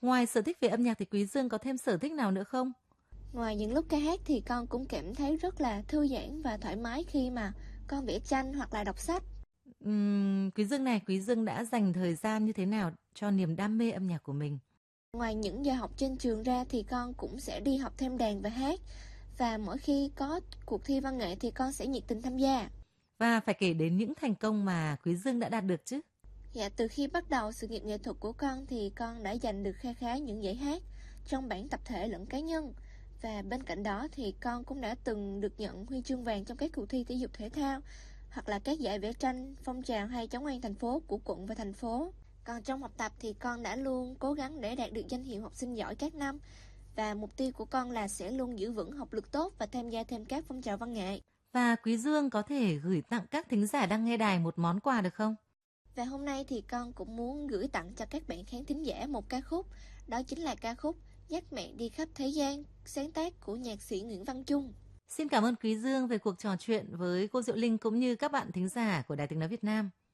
Ngoài sở thích về âm nhạc thì Quý Dương có thêm sở thích nào nữa không? Ngoài những lúc ca hát thì con cũng cảm thấy rất là thư giãn và thoải mái khi mà con vẽ tranh hoặc là đọc sách. Quý Dương này, Quý Dương đã dành thời gian như thế nào cho niềm đam mê âm nhạc của mình? Ngoài những giờ học trên trường ra thì con cũng sẽ đi học thêm đàn và hát. Và mỗi khi có cuộc thi văn nghệ thì con sẽ nhiệt tình tham gia. Và phải kể đến những thành công mà Quý Dương đã đạt được chứ. Dạ, từ khi bắt đầu sự nghiệp nghệ thuật của con thì con đã giành được kha khá những giải hát trong bảng tập thể lẫn cá nhân. Và bên cạnh đó thì con cũng đã từng được nhận huy chương vàng trong các cuộc thi thể dục thể thao hoặc là các giải vẽ tranh, phong trào hay chống an thành phố của quận và thành phố. Còn trong học tập thì con đã luôn cố gắng để đạt được danh hiệu học sinh giỏi các năm. Và mục tiêu của con là sẽ luôn giữ vững học lực tốt và tham gia thêm các phong trào văn nghệ. Và Quý Dương có thể gửi tặng các thính giả đang nghe đài một món quà được không? Và hôm nay thì con cũng muốn gửi tặng cho các bạn khán thính giả một ca khúc. Đó chính là ca khúc Dắt mẹ đi khắp thế gian, sáng tác của nhạc sĩ Nguyễn Văn Chung. Xin cảm ơn Quý Dương về cuộc trò chuyện với cô Diệu Linh cũng như các bạn thính giả của Đài Tiếng nói Việt Nam.